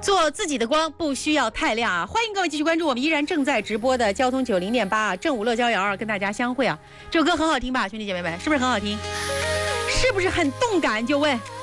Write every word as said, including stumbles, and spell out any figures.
做自己的光，不需要太亮啊！欢迎各位继续关注我们依然正在直播的交通九零点八啊，正午乐逍遥跟大家相会啊！这首歌很好听吧，兄弟姐妹们，是不是很好听？是不是很动感？就问。